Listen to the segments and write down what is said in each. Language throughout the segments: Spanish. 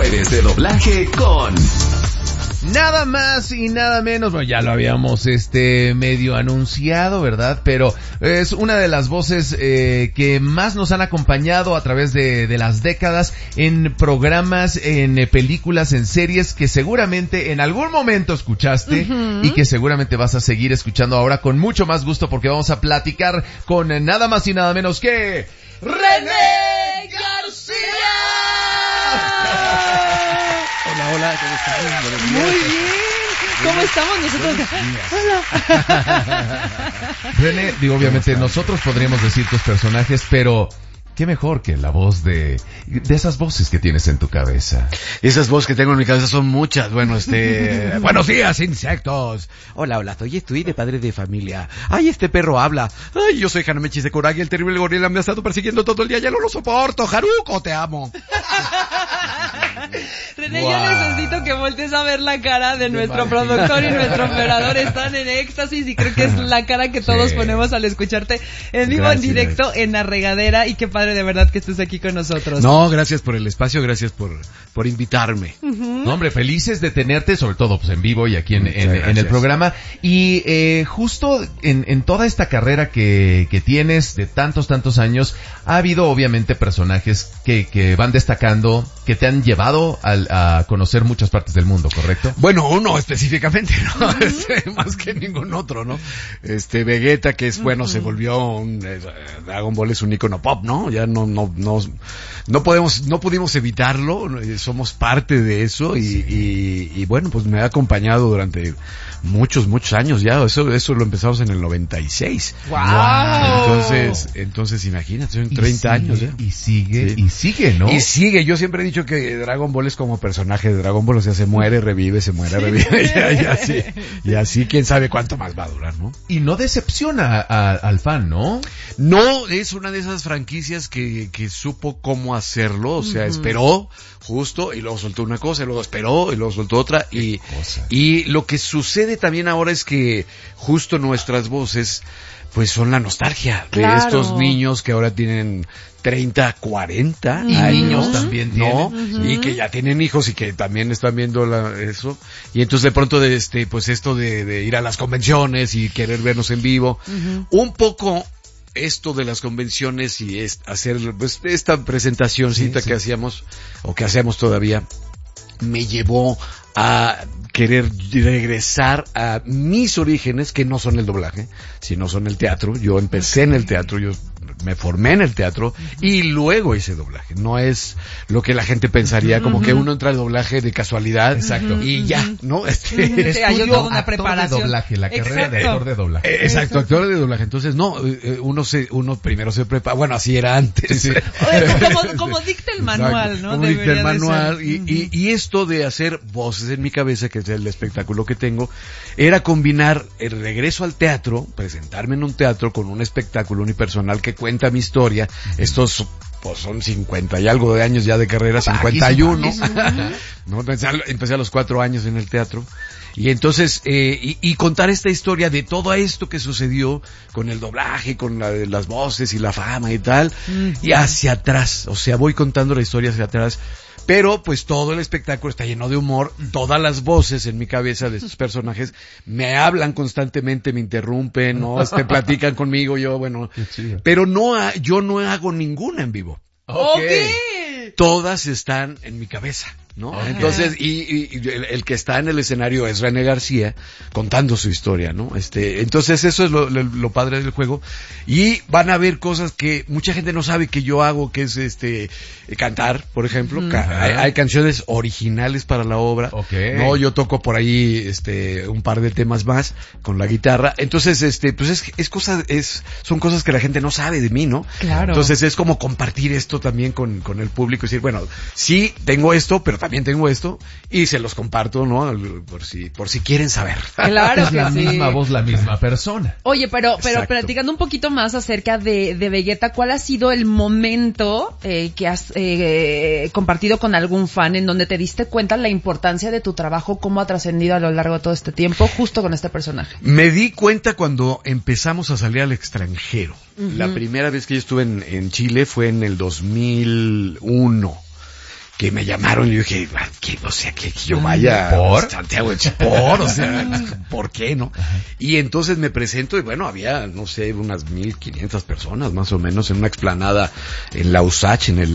jueves de doblaje con... Nada más y nada menos, bueno, ya lo habíamos medio anunciado, ¿verdad? Pero es una de las voces que más nos han acompañado a través de las décadas en programas, en películas, en series que seguramente en algún momento escuchaste y que seguramente vas a seguir escuchando ahora con mucho más gusto porque vamos a platicar con nada más y nada menos que René García. Hola, ¿cómo estás? Muy bien. ¿Cómo estamos nosotros? Hola. René, digo, obviamente nosotros podríamos decir tus personajes, pero qué mejor que la voz de esas voces que tienes en tu cabeza. Esas voces que tengo en mi cabeza son muchas. Bueno, buenos días, insectos. Hola, estoy de padre de familia. Ay, este perro habla. Ay, yo soy Hanamechis de Kuragi, el terrible gorila me ha estado persiguiendo todo el día, ya no lo soporto. Haruko, te amo. René, wow. Yo necesito que voltees a ver la cara de nuestro productor y nuestro operador. Están en éxtasis y creo que es la cara que todos ponemos al escucharte en vivo, en directo, en La Regadera. Y qué padre de verdad que estés aquí con nosotros. No, gracias por el espacio, gracias por invitarme. No, hombre, felices de tenerte, sobre todo pues en vivo y aquí en el programa. Y justo en toda esta carrera que tienes de tantos años, ha habido obviamente personajes que van destacando, que te han llevado a conocer muchas partes del mundo, ¿correcto? Bueno, uno específicamente, ¿no? Más que ningún otro, ¿no? Vegeta, que es bueno, se volvió Dragon Ball es un icono pop, ¿no? Ya no pudimos evitarlo, somos parte de eso y bueno, pues me ha acompañado durante muchos años ya, eso lo empezamos en el 96. ¡Wow! Entonces imagínate, son 30 años ya. Y sigue, ¿no? Y sigue, yo siempre he dicho que Dragon Ball es como personaje de Dragon Ball, o sea, se muere, revive, y así quién sabe cuánto más va a durar, ¿no? Y no decepciona al fan, ¿no? No, es una de esas franquicias que supo cómo hacerlo, o sea, esperó justo y luego soltó una cosa, y luego esperó y luego soltó otra y lo que sucede también ahora es que justo nuestras voces pues son la nostalgia de estos niños que ahora tienen 30, 40 años también tienen, ¿no? Y que ya tienen hijos y que también están viendo eso. Y entonces de pronto pues esto de ir a las convenciones y querer vernos en vivo, un poco esto de las convenciones y hacer pues esta presentacioncita que hacíamos o que hacemos todavía me llevó a querer regresar a mis orígenes, que no son el doblaje, sino son el teatro. Yo empecé en el teatro, yo me formé en el teatro y luego hice doblaje. No es lo que la gente pensaría, como que uno entra al doblaje de casualidad. Exacto. Y ya, ¿no? Estudio una preparación. De doblaje, la carrera de actor de doblaje. Exacto, actor de doblaje. Entonces, no, uno primero se prepara. Bueno, así era antes. Sí. Como dicta el manual, ¿no? Como dicta el manual. Y esto de hacer voces en mi cabeza, que es el espectáculo que tengo, era combinar el regreso al teatro, presentarme en un teatro con un espectáculo unipersonal que cuenta mi historia. Estos pues son 50 y algo de años ya de carrera, 51. ¿No? Empecé a los 4 años en el teatro. Y entonces, y contar esta historia de todo esto que sucedió con el doblaje, con las voces y la fama y tal, y hacia atrás. O sea, voy contando la historia hacia atrás. Pero pues todo el espectáculo está lleno de humor, todas las voces en mi cabeza de estos personajes me hablan constantemente, me interrumpen, ¿no? Platican conmigo, pero yo no hago ninguna en vivo. Okay. Todas están en mi cabeza, ¿no? Okay. Entonces, y el que está en el escenario es René García contando su historia, ¿no? Entonces eso es lo padre del juego. Y van a ver cosas que mucha gente no sabe que yo hago, que es cantar, por ejemplo. Hay canciones originales para la obra. Okay. No, yo toco por ahí un par de temas más con la guitarra. Entonces, pues son cosas que la gente no sabe de mí, ¿no? Claro. Entonces es como compartir esto también con el público y decir, bueno, sí tengo esto, pero también tengo esto y se los comparto, ¿no? Por si quieren saber. Claro, es la misma voz, la misma persona. Oye, pero platicando un poquito más acerca de Vegeta, ¿cuál ha sido el momento que has compartido con algún fan en donde te diste cuenta la importancia de tu trabajo, cómo ha trascendido a lo largo de todo este tiempo, justo con este personaje? Me di cuenta cuando empezamos a salir al extranjero. La primera vez que yo estuve en Chile fue en el 2001. que me llamaron y yo dije, que no sé, que yo vaya ¿Por? a Santiago de Chipor, o sea, ¿por qué no? Y entonces me presento y bueno, había, no sé, unas 1,500 personas más o menos en una explanada en la USACH, en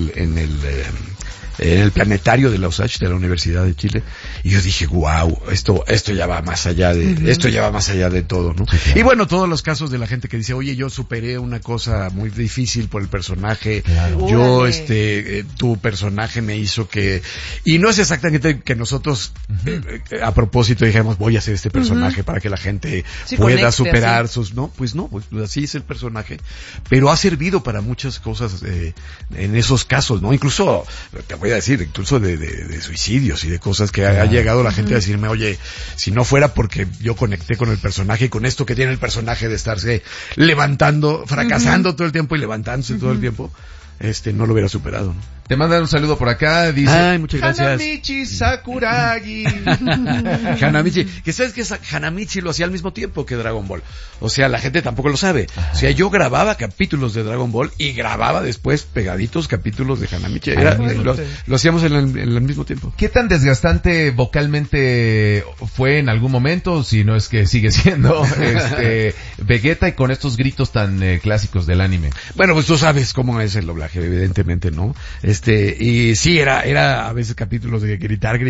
el planetario de la USACH, de la Universidad de Chile, y yo dije, wow, esto ya va más allá de todo, ¿no? Sí, claro. Y bueno, todos los casos de la gente que dice, oye, yo superé una cosa muy difícil por el personaje, claro. Yo, tu personaje me hizo que, y no es exactamente que nosotros, a propósito dijéramos, voy a hacer este personaje para que la gente pueda superar así. Pues así es el personaje, pero ha servido para muchas cosas, en esos casos, ¿no? Incluso, te voy a decir, incluso de suicidios y de cosas que ha llegado la gente a decirme, oye, si no fuera porque yo conecté con el personaje y con esto que tiene el personaje de estarse levantando, fracasando todo el tiempo y levantándose todo el tiempo, no lo hubiera superado, ¿no? Te mandan un saludo por acá, dice... Ay, muchas gracias. Hanamichi Sakuragi. Hanamichi, que sabes que Hanamichi lo hacía al mismo tiempo que Dragon Ball. O sea, la gente tampoco lo sabe. O sea, yo grababa capítulos de Dragon Ball y grababa después pegaditos capítulos de Hanamichi. Lo hacíamos en el mismo tiempo. ¿Qué tan desgastante vocalmente fue en algún momento? Si no es que sigue siendo Vegeta y con estos gritos tan clásicos del anime. Bueno, pues tú sabes cómo es el doblaje, evidentemente, ¿no? Y sí, era a veces capítulos de gritar.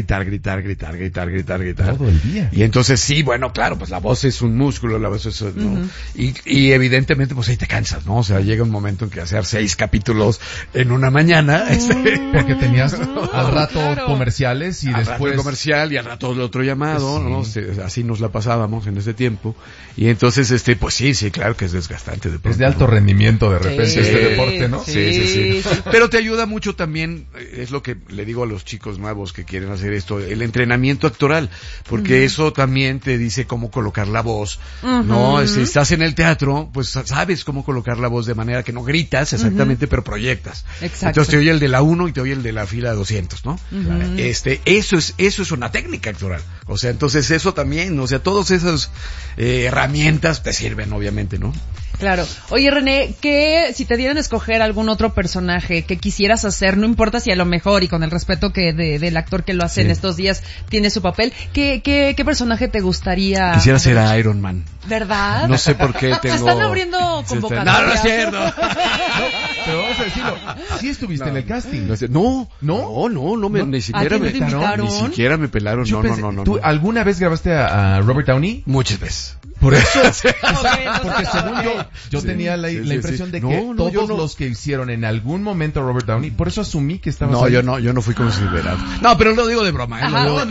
Todo el día. Y entonces sí, bueno, claro, pues la voz es un músculo, la voz es, ¿no? Y evidentemente, pues ahí te cansas, ¿no? O sea, llega un momento en que hacer 6 capítulos en una mañana, porque tenías al rato comerciales y al después... rato comercial y al rato el otro llamado, ¿no? Así nos la pasábamos en ese tiempo. Y entonces, pues sí, claro que es desgastante. Es de alto rendimiento de repente este deporte, ¿no? Sí. Pero te ayuda mucho también, es lo que le digo a los chicos nuevos que quieren hacer esto, el entrenamiento actoral, porque eso también te dice cómo colocar la voz, ¿no? Si estás en el teatro, pues sabes cómo colocar la voz de manera que no gritas exactamente, pero proyectas. Exacto. Entonces te oye el de la 1 y te oye el de la fila 200, ¿no? Eso es una técnica actoral. O sea, entonces eso también, o sea, todas esas herramientas te sirven, obviamente, ¿no? Claro. Oye, René, que si te dieran a escoger algún otro personaje que quisieras hacer, no importa si a lo mejor y con el respeto que del actor que lo hace en estos días tiene su papel, ¿qué personaje te gustaría? Quisiera ser Iron Man. ¿Verdad? No sé por qué tengo... Se están abriendo convocatorias. No es cierto. Pero vamos a decirlo, sí estuviste en el casting. No, ni siquiera me pelaron. Ni siquiera me pelaron, no. ¿Tú alguna vez grabaste a Robert Downey? Muchas veces. Por eso, porque según yo tenía la impresión de que todos los que hicieron en algún momento a Robert Downey, por eso asumí que estabas ahí. Yo no fui considerado. No, pero lo digo de broma.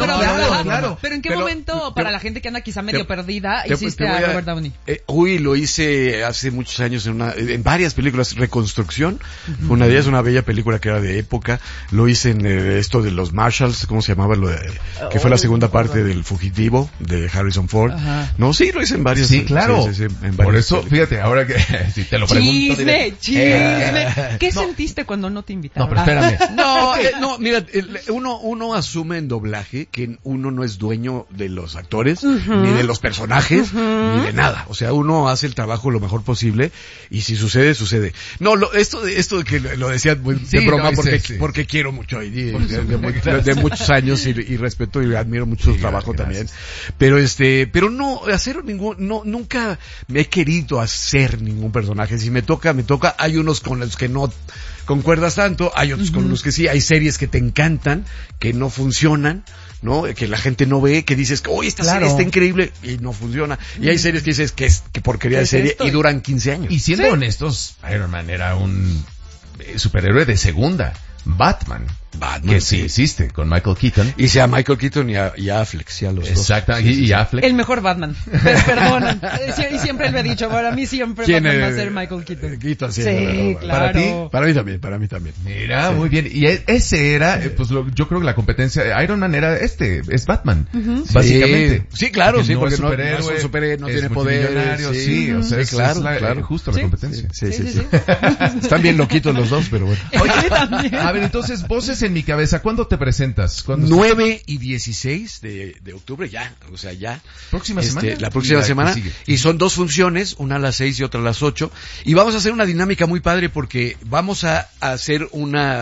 Claro. Pero ¿en qué momento, para la gente que anda quizá medio perdida, hiciste a Robert Downey? Lo hice hace muchos años en varias películas. Reconstrucción, una de ellas, una bella película que era de época. Lo hice en esto de los Marshalls, ¿cómo se llamaba? Que fue la segunda parte del Fugitivo de Harrison Ford. No, sí, lo hice en varias. Sí, claro. Sí, por eso, fíjate, ahora que si te lo pregunto. Chisme. ¿Qué sentiste cuando no te invitaron? No, pero espérame. No, mira, uno asume en doblaje que uno no es dueño de los actores, ni de los personajes, ni de nada. O sea, uno hace el trabajo lo mejor posible y si sucede, sucede. No, esto de que lo decía de broma porque quiero mucho a Heidi de muchos años y respeto y admiro mucho su trabajo también. Pero no hacer nunca me he querido hacer ningún personaje. Si me toca. Hay unos con los que no concuerdas tanto, hay otros con los que sí. Hay series que te encantan, que no funcionan, ¿no? Que la gente no ve, que dices, oye, esta serie está increíble y no funciona. Y hay series que dices que porquería de serie y duran 15 años. Y siendo honestos, Iron Man era un superhéroe de segunda. Batman, que sí existe, con Michael Keaton. Y sea Michael Keaton y a Affleck, sí, a los dos. Exacto, y Affleck. El mejor Batman. Perdón, y siempre lo he dicho, para mí siempre Batman va a ser Michael Keaton. Keaton, sí, claro. ¿Para ti? Para mí también. Mira, muy bien. Y ese era, pues yo creo que la competencia, Iron Man es Batman, básicamente. Sí, claro, sí, porque no es un superhéroe, no tiene poder. Sí, o sea, claro. Justo la competencia. Sí. Están bien loquitos los dos, pero bueno. Oye, a ver, entonces, voces en mi cabeza, ¿cuándo te presentas? 9 y 16 de octubre, ya. ¿Próxima semana? La próxima semana. Y son 2 funciones, una a las 6 y otra a las 8. Y vamos a hacer una dinámica muy padre porque vamos a hacer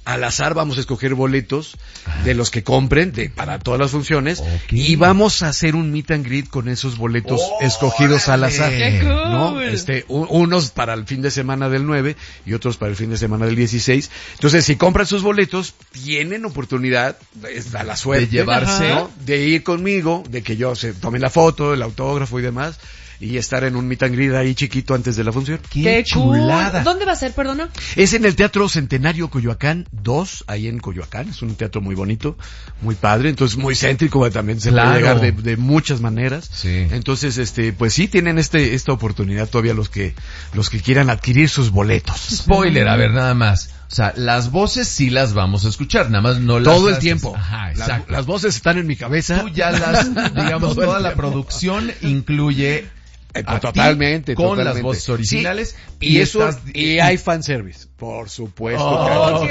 al azar vamos a escoger boletos de los que compren para todas las funciones y vamos a hacer un meet and greet con esos boletos escogidos al azar. ¡Qué cool! ¿No? Unos para el fin de semana del 9 y otros para el fin de semana del 16. Entonces, si compran sus boletos, tienen oportunidad, a la suerte, de llevarse, ¿no? De ir conmigo, de que yo se tome la foto, el autógrafo y demás, y estar en un meet and greet ahí chiquito antes de la función. ¡Qué chulada! ¿Dónde va a ser, perdona? Es en el Teatro Centenario Coyoacán 2, ahí en Coyoacán. Es un teatro muy bonito, muy padre, entonces muy céntrico, también se puede llegar de muchas maneras. Sí. Entonces, pues sí tienen esta oportunidad todavía los que quieran adquirir sus boletos. Spoiler, a ver, nada más. O sea, las voces sí las vamos a escuchar, nada más no las todo el haces. tiempo. Ajá, exacto. Las voces están en mi cabeza. Tú ya las, digamos, Todo el toda la tiempo. producción incluye Totalmente, con totalmente. las voces originales, sí, y hay fanservice, por supuesto. Ok.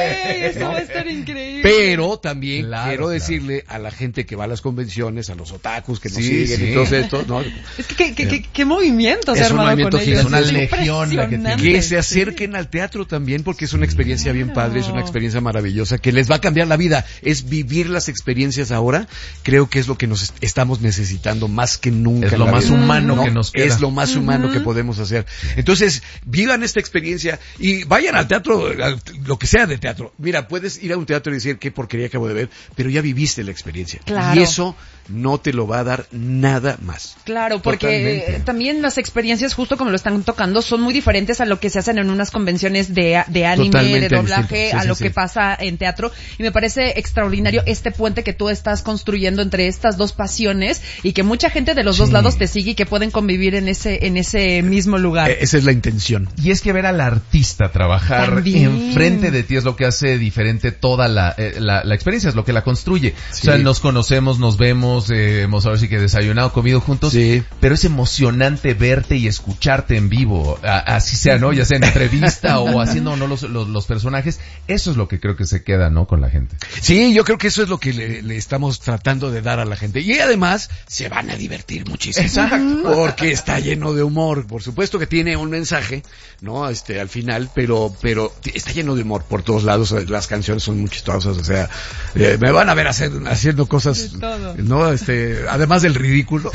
Eso va a estar increíble. Pero también Claro, quiero claro. decirle a la gente que va a las convenciones, a los otakus que nos Sí, siguen sí. y todo esto, ¿no? Es que qué movimiento se Es ha un armado movimiento con ellos. gigante. Es una Es legión la que tiene. impresionante. Que se acerquen al teatro también, porque es una experiencia bien padre, es una experiencia maravillosa que les va a cambiar la vida. Es vivir las experiencias ahora. Creo que es lo que nos estamos necesitando más que nunca. Es en lo la más vida. humano ¿No? que nos queda. Es lo más humano que podemos hacer. Entonces, vivan esta experiencia y vayan al teatro, lo que sea de teatro. Mira, puedes ir a un teatro y decir qué porquería acabo de ver, pero ya viviste la experiencia. Claro. Y eso no te lo va a dar nada más. Claro, porque Totalmente. también las experiencias, justo como lo están tocando, son muy diferentes a lo que se hacen en unas convenciones de anime, Totalmente de doblaje, distinto. Sí, a sí, lo sí. que pasa en teatro. Y me parece extraordinario este puente que tú estás construyendo entre estas dos pasiones y que mucha gente de los dos lados te sigue y que pueden convivir en ese mismo lugar. Esa es la intención. Y es que ver al artista trabajar También. enfrente de ti es lo que hace diferente toda la experiencia, es lo que la construye. Sí. O sea, nos conocemos, nos vemos, hemos ahora sí que desayunado, comido juntos, Sí. pero es emocionante verte y escucharte en vivo, así sea, ¿no? Ya sea en entrevista o haciendo o no los personajes, eso es lo que creo que se queda, ¿no? Con la gente. Sí, yo creo que eso es lo que le estamos tratando de dar a la gente. Y además, se van a divertir muchísimo. Exacto. Porque está lleno de humor. Por supuesto que tiene un mensaje, ¿no? Al final, pero está lleno de humor por todos lados. Las canciones son muy chistosas, o sea, me van a ver haciendo cosas, De todo. ¿no? Además del ridículo.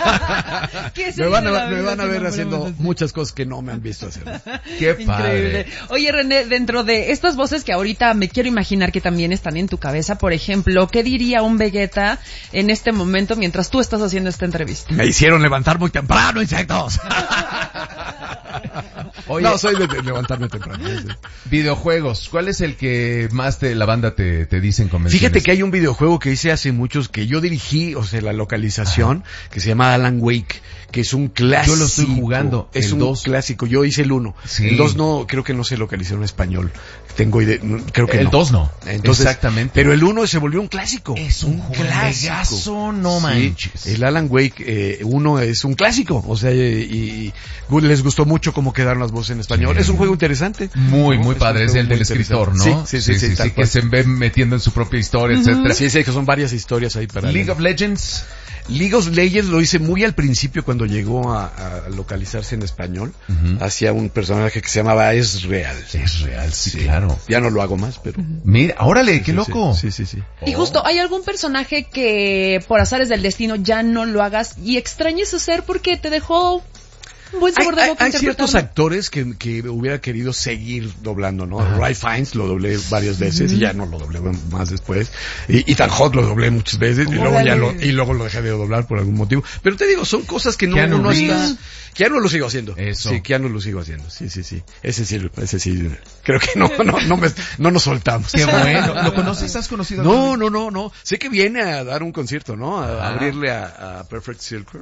¿Qué me sería van la a vida si ver no haciendo fuéramos así? muchas cosas que no me han visto hacer. Qué Increíble. padre. Oye, René, dentro de estas voces que ahorita me quiero imaginar que también están en tu cabeza, por ejemplo, ¿qué diría un Vegeta en este momento mientras tú estás haciendo esta entrevista? Me hicieron levantar muy temprano, insectos. Oye, No, soy de levantarme temprano. Sí. videojuegos, ¿cuál es el que más la banda te dice en convenciones? Fíjate que hay un videojuego que hice hace muchos que yo dirigí, o sea, la localización, que se llama Alan Wake, que es un clásico. Yo lo estoy jugando, Es el un 2. clásico. Yo hice el 1. Sí. El 2 no, creo que no se localizó en español. Tengo idea, creo que El no. 2 no. Entonces, Exactamente. Pero el 1 se volvió un clásico. Es un juegazo, no manches. El Alan Wake 1 es un clásico, o sea, y les gustó mucho cómo quedaron las voces en español. Sí. Es un juego interesante. Muy, ¿no? muy Es padre, un es juego el del muy escritor, ¿no? interesante. Sí, tal que cual. se ve metiendo en su propia historia, etcétera. Sí, que son varias historias ahí para League of Legends. League of Legends lo hice muy al principio cuando llegó a localizarse en español. Hacía un personaje que se llamaba Es Real. Es real, sí, claro. Ya no lo hago más, pero... Mira, órale, qué Sí, loco. Sí. Y justo, ¿hay algún personaje que por azares del destino ya no lo hagas y extrañes su ser porque te dejó un buen sabor de boca Hay ciertos interpretarlo? actores que hubiera querido seguir doblando, ¿no? Ray Fiennes lo doblé varias veces y ya no lo doblé más después. Y Ethan Hawke lo doblé muchas veces y luego lo dejé de doblar por algún motivo. Pero te digo, son cosas que no Keanu uno Reeves. está... Keanu lo sigo haciendo. Eso. Sí, Keanu lo sigo haciendo. Sí. Ese sí. Creo que no nos soltamos. Qué bueno. ¿Lo conoces? ¿Has conocido? No. Sé que viene a dar un concierto, ¿no? A abrirle a Perfect Circle,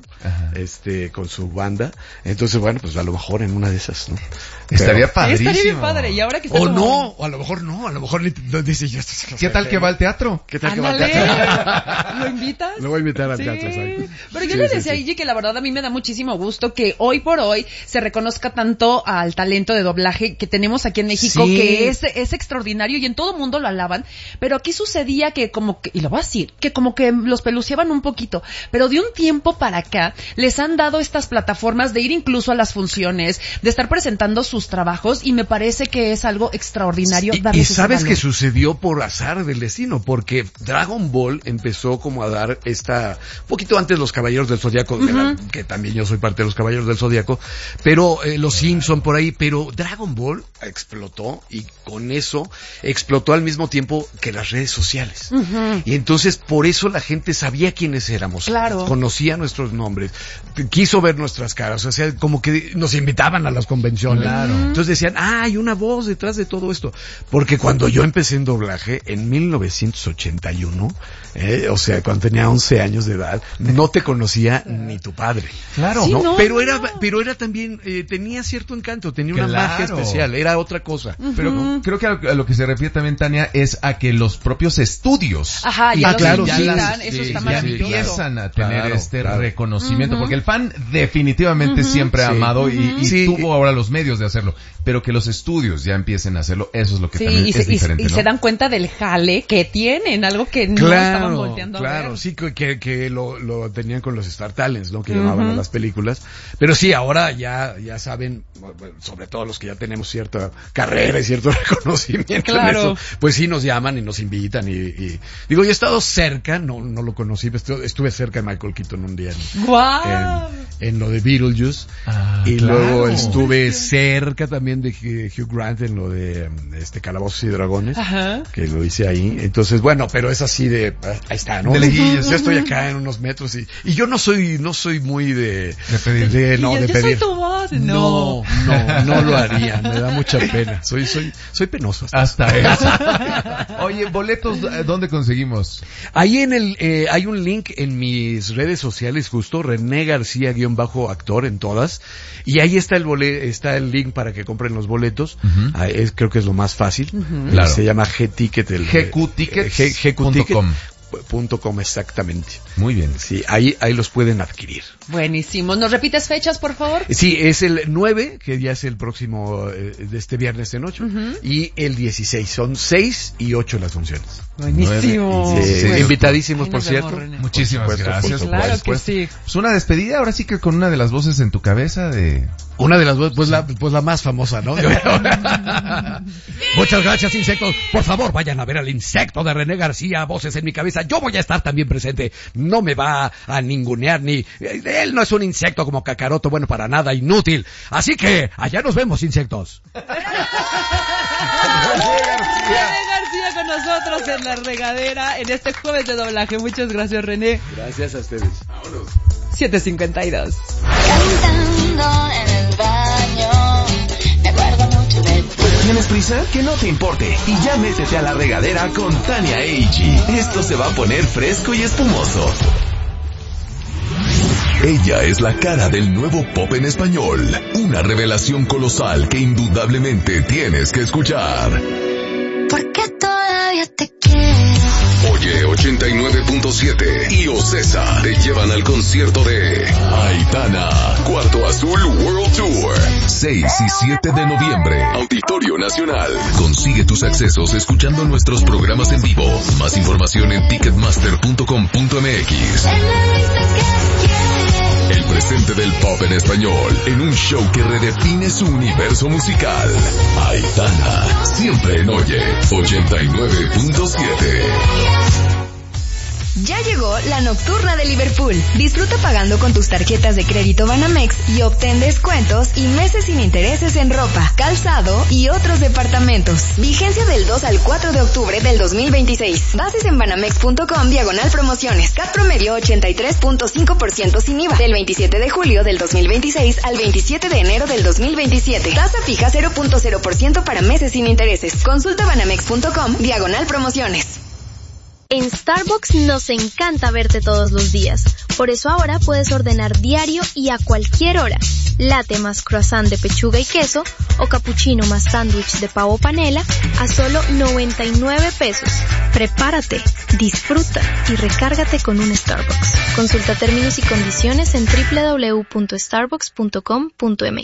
con su banda. Entonces, bueno, pues a lo mejor en una de esas, ¿no? Estaría Sí, padrísimo. estaría bien padre. Y ahora que está O como- no, o a lo mejor no, a lo mejor no dice yo. ¿Qué tal que va al teatro? ¿Qué tal que va al Ándale. teatro? ¿Lo invitas? Lo voy a invitar al Sí. teatro, exacto. Pero yo Sí, le sí, decía a sí. Iggy que la verdad a mí me da muchísimo gusto que hoy por hoy se reconozca tanto al talento de doblaje que tenemos aquí en México, Sí. que es extraordinario y en todo mundo lo alaban, pero aquí sucedía que como que, y lo voy a decir, que como que los peluceaban un poquito, pero de un tiempo para acá les han dado estas plataformas de ir incluso a las funciones, de estar presentando sus trabajos, y me parece que es algo extraordinario darles ese sabes valor. que sucedió por azar del destino, porque Dragon Ball empezó como a dar un poquito antes los Caballeros del Zodiaco, que también yo soy parte de los Caballeros del Zodiaco, pero los Simpson por ahí, pero Dragon Ball explotó, y con eso explotó al mismo tiempo que las redes sociales. Y entonces por eso la gente sabía quiénes éramos, claro, conocía nuestros nombres, quiso ver nuestras caras, o sea, como que nos invitaban a las convenciones. Entonces decían, hay una voz detrás de todo esto. Porque cuando yo empecé en doblaje, en 1981, o sea, cuando tenía 11 años de edad, no te conocía ni tu padre. Claro. Sí, ¿no? no, pero era también, tenía cierto encanto, tenía una magia especial, era otra cosa. Pero creo que a lo que se refiere también, Tania, es a que los propios estudios ya eso está ya maravilloso. empiezan a tener reconocimiento, porque el fan definitivamente siempre ha amado y tuvo ahora los medios de hacerlo, pero que los estudios ya empiecen a hacerlo, eso es lo que también es diferente, y ¿no? se dan cuenta del jale que tienen, algo que no estaban volteando a ver. Claro, sí, que lo tenían con los Star Talents, ¿no? Que llamaban a las películas. Pero sí, ahora ya saben, sobre todo los que ya tenemos cierta carrera y cierto reconocimiento en eso, pues sí nos llaman y nos invitan y digo, yo he estado cerca, no lo conocí, estuve cerca de Michael Keaton un día en lo de Beetlejuice, y luego estuve cerca también de Hugh Grant en lo de Calabozos y Dragones, que lo hice ahí. Entonces, bueno, pero es así de, ahí está, ¿no? Yo estoy acá en unos metros y yo no soy muy de pedir. Yo soy tu voz. No lo haría, me da mucha pena. Soy penoso. Hasta eso. Oye, boletos, ¿dónde conseguimos? Ahí hay un link en mis redes sociales, justo, René García-actor en todas, y ahí está está el link para que compren los boletos. Creo que es lo más fácil. Claro. Se llama Gticket, gqtickets.com. .com exactamente. Muy bien. Sí, ahí los pueden adquirir. Buenísimo. ¿Nos repites fechas, por favor? Sí, es el 9, que ya es el próximo de este viernes de noche, y el 16. Son 6 y 8 las funciones. Buenísimo. Invitadísimos, por cierto. Muchísimas gracias. Claro que sí. Pues una despedida, ahora sí que con una de las voces en tu cabeza de... Una de las voces, pues la más famosa, ¿no? Muchas gracias, insectos. Por favor, vayan a ver al insecto de René García, Voces en mi cabeza. Yo voy a estar también presente. No me va a ningunear ni... Él no es un insecto como Kakaroto, bueno, para nada, inútil. Así que, allá nos vemos, insectos. René García con nosotros en La Regadera en este jueves de doblaje. Muchas gracias, René. Gracias a ustedes. Vámonos. 7:52. Cantando en el baño, me acuerdo mucho de ti. ¿Tienes prisa? Que no te importe y ya métete a La Regadera con Tania Eiji. Esto se va a poner fresco y espumoso. Ella es la cara del nuevo pop en español, una revelación colosal que indudablemente tienes que escuchar. ¿Por qué todavía te quiero? Oye, 89.7 y Ocesa te llevan al concierto de Aitana, Cuarto Azul World Tour, 6 y 7 de noviembre, Auditorio Nacional. Consigue tus accesos escuchando nuestros programas en vivo. Más información en ticketmaster.com.mx. El presente del pop en español, en un show que redefine su universo musical. Aitana, siempre en Oye, 89.7. Ya llegó la nocturna de Liverpool. Disfruta pagando con tus tarjetas de crédito Banamex y obtén descuentos y meses sin intereses en ropa, calzado y otros departamentos. Vigencia del 2 al 4 de octubre del 2026. Bases en banamex.com/promociones. CAT promedio 83.5% sin IVA. Del 27 de julio del 2026 al 27 de enero del 2027. Tasa fija 0.0% para meses sin intereses. Consulta banamex.com/promociones. En Starbucks nos encanta verte todos los días. Por eso ahora puedes ordenar diario y a cualquier hora. Latte más croissant de pechuga y queso o cappuccino más sándwich de pavo panela a solo 99 pesos. Prepárate, disfruta y recárgate con un Starbucks. Consulta términos y condiciones en www.starbucks.com.mx.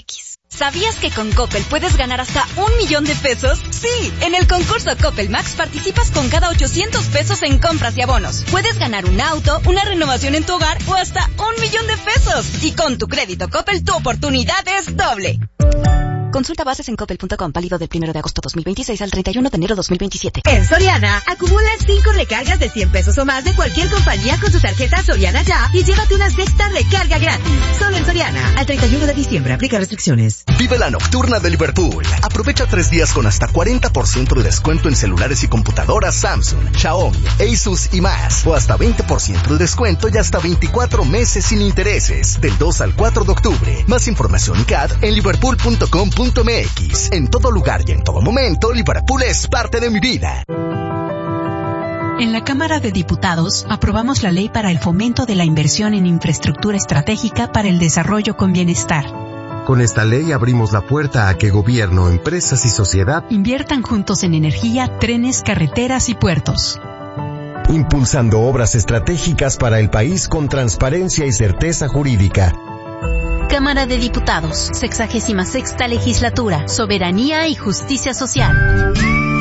¿Sabías que con Coppel puedes ganar hasta 1 millón de pesos? Sí, en el concurso Coppel Max participas con cada 800 pesos en compras y abonos. Puedes ganar un auto, una renovación en tu hogar o hasta 1 millón de pesos. Y con tu crédito Coppel, tu oportunidad es doble. Consulta bases en coppel.com, válido del 1 de agosto 2026 al 31 de enero 2027. En Soriana, acumula 5 recargas de 100 pesos o más de cualquier compañía con tu tarjeta Soriana Ya y llévate una sexta recarga gratis. Solo en Soriana, al 31 de diciembre, aplica restricciones. Vive la nocturna de Liverpool. Aprovecha 3 días con hasta 40% de descuento en celulares y computadoras Samsung, Xiaomi, Asus y más. O hasta 20% de descuento y hasta 24 meses sin intereses. Del 2 al 4 de octubre. Más información y CAD en liverpool.com.mx. En todo lugar y en todo momento, Liverpool es parte de mi vida. En la Cámara de Diputados aprobamos la ley para el fomento de la inversión en infraestructura estratégica para el desarrollo con bienestar. Con esta ley abrimos la puerta a que gobierno, empresas y sociedad inviertan juntos en energía, trenes, carreteras y puertos. Impulsando obras estratégicas para el país con transparencia y certeza jurídica. Cámara de Diputados, 66ª Legislatura, Soberanía y Justicia Social.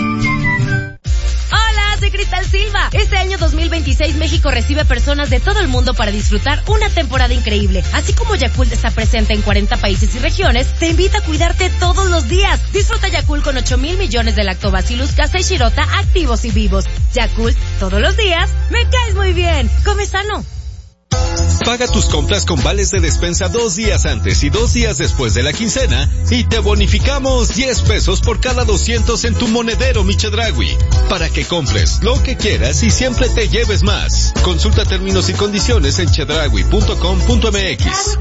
Hola, soy Cristal Silva. Este año 2026 México recibe personas de todo el mundo para disfrutar una temporada increíble. Así como Yakult está presente en 40 países y regiones, te invita a cuidarte todos los días. Disfruta Yakult con 8,000 millones de Lactobacillus casei shirota activos y vivos. Yakult, todos los días, me caes muy bien. Come sano. Paga tus compras con vales de despensa 2 días antes y 2 días después de la quincena y te bonificamos 10 pesos por cada 200 en tu monedero Michedragui, para que compres lo que quieras y siempre te lleves más. Consulta términos y condiciones en chedragui.com.mx.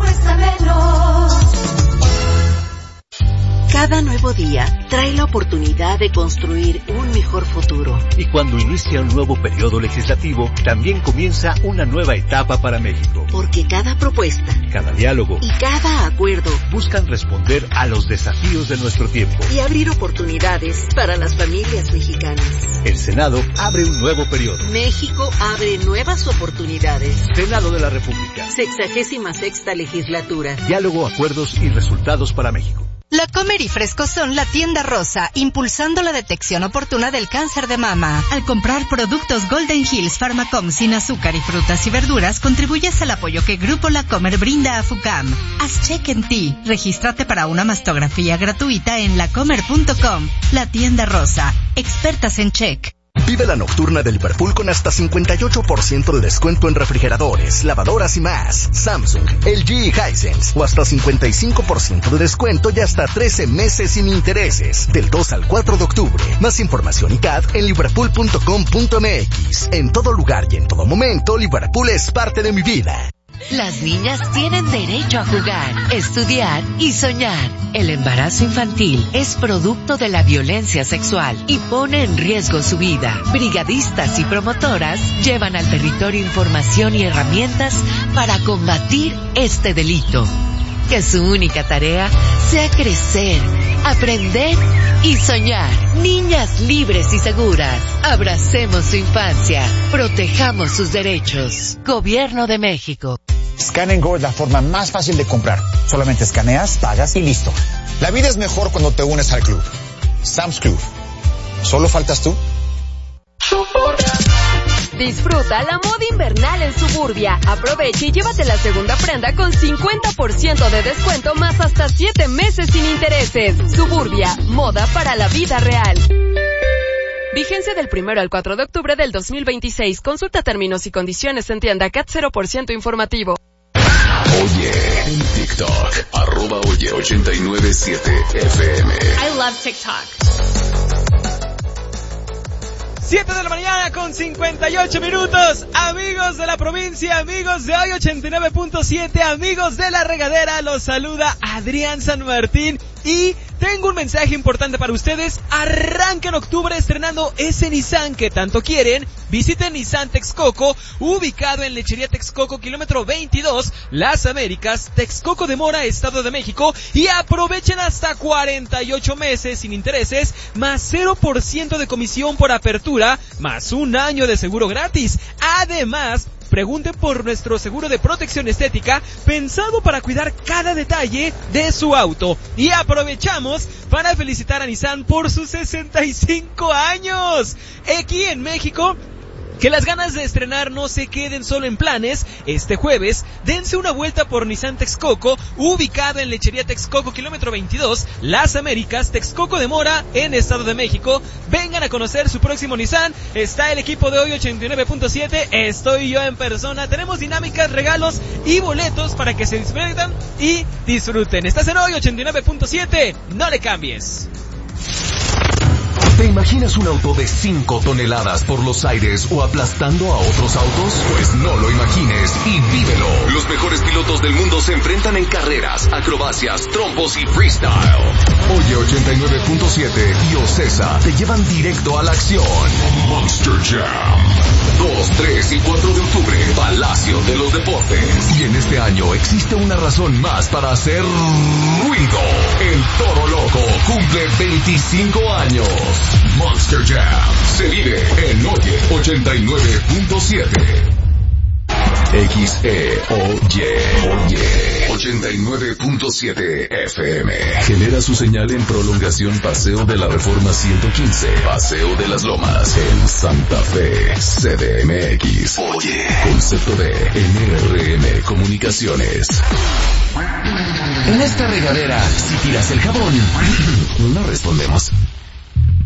Cada nuevo día trae la oportunidad de construir un mejor futuro. Y cuando inicia un nuevo periodo legislativo, también comienza una nueva etapa para México. Porque cada propuesta, cada diálogo y cada acuerdo buscan responder a los desafíos de nuestro tiempo y abrir oportunidades para las familias mexicanas. El Senado abre un nuevo periodo. México abre nuevas oportunidades. Senado de la República. 66ª Legislatura. Diálogo, acuerdos y resultados para México. La Comer y Fresco son la tienda rosa, impulsando la detección oportuna del cáncer de mama. Al comprar productos Golden Hills Pharmacom sin azúcar y frutas y verduras, contribuyes al apoyo que Grupo La Comer brinda a FUCAM. Haz check en ti. Regístrate para una mastografía gratuita en lacomer.com. La tienda rosa. Expertas en check. Vive la nocturna de Liverpool con hasta 58% de descuento en refrigeradores, lavadoras y más. Samsung, LG y Hisense. O hasta 55% de descuento y hasta 13 meses sin intereses. Del 2 al 4 de octubre. Más información y CAD en liverpool.com.mx. En todo lugar y en todo momento, Liverpool es parte de mi vida. Las niñas tienen derecho a jugar, estudiar y soñar. El embarazo infantil es producto de la violencia sexual y pone en riesgo su vida. Brigadistas y promotoras llevan al territorio información y herramientas para combatir este delito. Que su única tarea sea crecer, aprender y soñar. Niñas libres y seguras. Abracemos su infancia. Protejamos sus derechos. Gobierno de México. Scan & Go es la forma más fácil de comprar. Solamente escaneas, pagas y listo. La vida es mejor cuando te unes al club. Sam's Club. ¿Solo faltas tú? Disfruta la moda invernal en Suburbia. Aprovecha y llévate la segunda prenda con 50% de descuento más hasta 7 meses sin intereses. Suburbia, moda para la vida real. Vigencia del 1 al 4 de octubre del 2026. Consulta términos y condiciones en tienda CAT 0% informativo. Oye, en TikTok, @oye897FM. I love TikTok. 7 de la mañana con 58 minutos, amigos de la provincia, amigos de hoy 89.7, amigos de la regadera, los saluda Adrián San Martín y tengo un mensaje importante para ustedes. Arranca en octubre estrenando ese Nissan que tanto quieren. Visiten Nissan Texcoco, ubicado en Lechería Texcoco, kilómetro 22, Las Américas, Texcoco de Mora, Estado de México, y aprovechen hasta 48 meses sin intereses, más 0% de comisión por apertura, más un año de seguro gratis. Además, pregunten por nuestro seguro de protección estética pensado para cuidar cada detalle de su auto. Y aprovechamos para felicitar a Nissan por sus 65 años. Aquí en México, que las ganas de estrenar no se queden solo en planes. Este jueves, dense una vuelta por Nissan Texcoco, ubicado en Lechería Texcoco, kilómetro 22, Las Américas, Texcoco de Mora, en Estado de México. Vengan a conocer su próximo Nissan. Está el equipo de hoy 89.7, estoy yo en persona. Tenemos dinámicas, regalos y boletos para que se diviertan y disfruten. Estás en hoy 89.7, no le cambies. ¿Te imaginas un auto de 5 toneladas por los aires o aplastando a otros autos? Pues no lo imagines y vívelo. Los mejores pilotos del mundo se enfrentan en carreras, acrobacias, trompos y freestyle. Oye 89.7 y Ocesa te llevan directo a la acción. Monster Jam. 2, 3 y 4 de octubre, Palacio de los Deportes. Y en este año existe una razón más para hacer ruido. El Toro Loco cumple 25 años. Monster Jam se vive en Oye 89.7. Oye 89.7 FM. Genera su señal en prolongación Paseo de la Reforma 115, Paseo de las Lomas, en Santa Fe, CDMX. Oye, concepto de NRM Comunicaciones. En esta regadera, si tiras el jabón, no respondemos.